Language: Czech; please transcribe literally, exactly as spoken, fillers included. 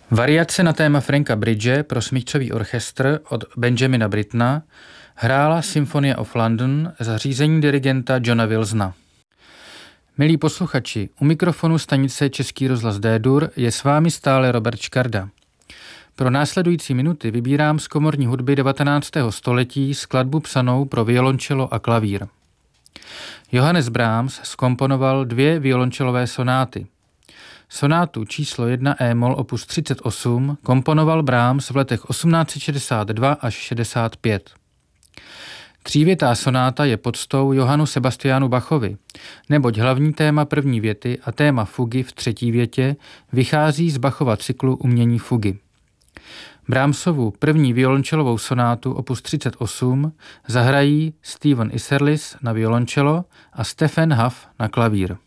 Variace na téma Franka Bridge pro smyčcový orchestr od Benjamina Brittona hrála Symphony of London za řízení dirigenta Johna Wilsona. Milí posluchači, u mikrofonu stanice Český rozhlas D-dur je s vámi stále Robert Škarda. Pro následující minuty vybírám z komorní hudby devatenáctého století skladbu psanou pro violončelo a klavír. Johannes Brahms zkomponoval dvě violončelové sonáty. Sonátu číslo jedna E-moll opus třicet osm komponoval Brahms v letech osmnáct set šedesát dva až šedesát pět. Třívětá sonáta je poctou Johannu Sebastianu Bachovi, neboť hlavní téma první věty a téma fugy v třetí větě vychází z Bachova cyklu Umění fugy. Brahmsovu první violončelovou sonátu opus třicet osm zahrají Stephen Isserlis na violončelo a Stephen Huff na klavír.